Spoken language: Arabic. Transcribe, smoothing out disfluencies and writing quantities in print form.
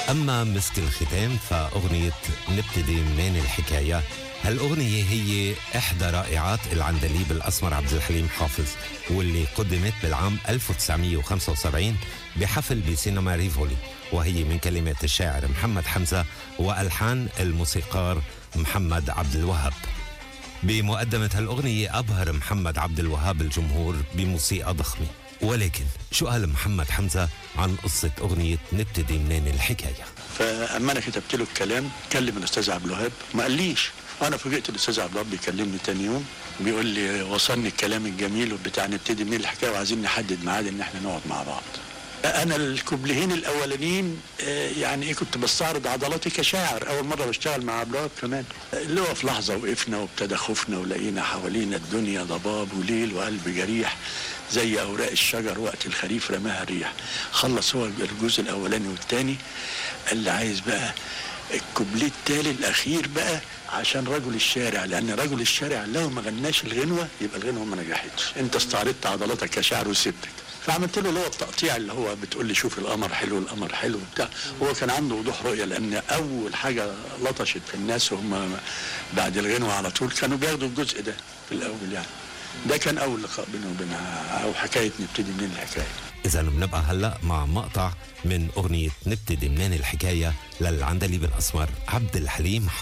أما مسك الختام فأغنية نبتدي منين الحكاية، هالأغنية هي إحدى رائعات العندليب الأسمر عبد الحليم حافظ، واللي قدمت بالعام 1975 بحفل بسينما ريفولي، وهي من كلمات الشاعر محمد حمزة وألحان الموسيقار محمد عبد الوهاب. بمقدمة هالأغنية أبهر محمد عبد الوهاب الجمهور بموسيقى ضخمة. ولكن شو قال محمد حمزة عن قصة أغنية نبتدي منين الحكاية؟ فأما أنا كتبت له الكلام كلم الأستاذ عبد الوهاب ما قاليش. أنا فوجئت الأستاذ عبد الوهاب بيكلمني تاني يوم بيقول لي وصلني الكلام الجميل بتاع نبتدي منين الحكاية وعايزين نحدد ميعاد إن إحنا نقعد مع بعض. أنا الكوبليهين الأولانيين يعني كنت بستعرض عضلاتي كشاعر، أول مرة بشتغل مع عبد الوهاب كمان، اللي هو في لحظة وقفنا وابتدى خوفنا ولقينا حوالينا الدنيا ضباب وليل وقلب جريح زي أوراق الشجر وقت الخريف رماها الريح. خلص هو الجزء الأولاني والتاني، قال لي عايز بقى الكوبليه التالي الأخير بقى عشان رجل الشارع، لأن رجل الشارع لو ما غناش الغنوة يبقى الغنوة ما نجحتش، أنت استعرضت عضلاتك كشاعر وسبتك. فعملت له اللي هو التقطيع اللي هو بتقول لي شوف القمر حلو القمر حلو بتاع. هو كان عنده وضوح رؤيه، لان اول حاجه لطشت في الناس وهم بعد الغنوه على طول كانوا بياخدوا الجزء ده في الاول يعني. ده كان اول لقاء بينه وبينها او حكايه نبتدي منين الحكايه. إذا بنبقى هلا مع مقطع من أغنية نبتدي منين الحكاية للعندليب الأسمر عبد الحليم